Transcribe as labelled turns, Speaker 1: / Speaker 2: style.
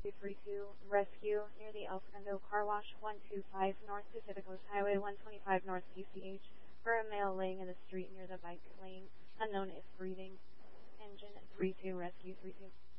Speaker 1: 232 rescue near the El Segundo Car Wash, 125 North Pacific Coast Highway, 125 North PCH, for a male laying in the street near the bike lane. Unknown is breathing. Engine 32 rescue 32.